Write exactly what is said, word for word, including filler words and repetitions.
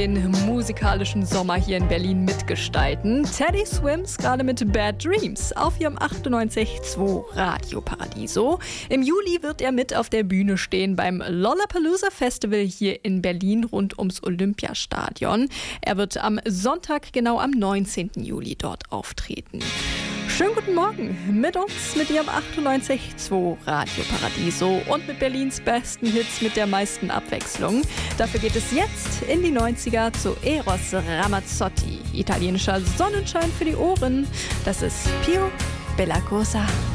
den musikalischen Sommer hier in Berlin mitgestalten. Teddy Swims gerade mit Bad Dreams auf ihrem achtundneunzig Komma zwei Radio Paradiso. Im Juli wird er mit auf der Bühne stehen beim Lollapalooza Festival hier in Berlin rund ums Olympiastadion. Er wird am Sonntag, genau am neunzehnten Juli dort auftreten. Schönen guten Morgen mit uns, mit Ihrem achtundneunzig Komma zwei Radio Paradiso und mit Berlins besten Hits mit der meisten Abwechslung. Dafür geht es jetzt in die neunziger zu Eros Ramazzotti. Italienischer Sonnenschein für die Ohren. Das ist Più bella cosa.